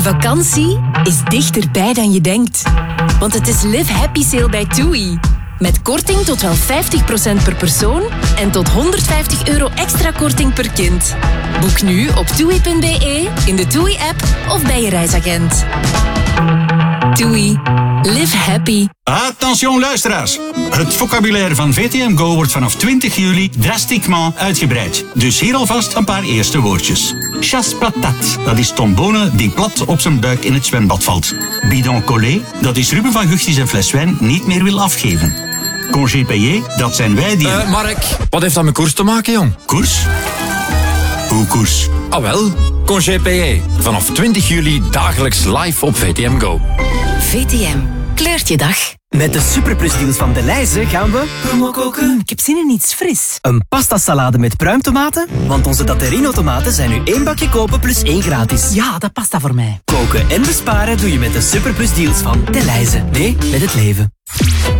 Vakantie is dichterbij dan je denkt. Want het is Live Happy Sale bij TUI. Met korting tot wel 50% per persoon en tot €150 extra korting per kind. Boek nu op TUI.be, in de TUI-app of bij je reisagent. TUI. Live happy. Attention luisteraars. Het vocabulaire van VTM Go wordt vanaf 20 juli drastiquement uitgebreid. Dus hier alvast een paar eerste woordjes. Chasse patate, dat is tombone die plat op zijn buik in het zwembad valt. Bidon collé, dat is Ruben van Gucht die zijn fles wijn niet meer wil afgeven. Congé payé, dat zijn wij die... Mark, wat heeft dat met koers te maken, jong? Koers? Hoe koers? Ah wel, Congé payé. Vanaf 20 juli dagelijks live op VTM Go. VTM. Kleurt je dag. Met de superplusdeals van Delhaize gaan we... Promo koken. Ik heb zin in iets fris. Een pastasalade met pruimtomaten? Want onze Datterino-tomaten zijn nu 1 bakje kopen plus 1 gratis. Ja, dat past dat voor mij. Koken en besparen doe je met de superplusdeals van Delhaize. Nee, met het leven.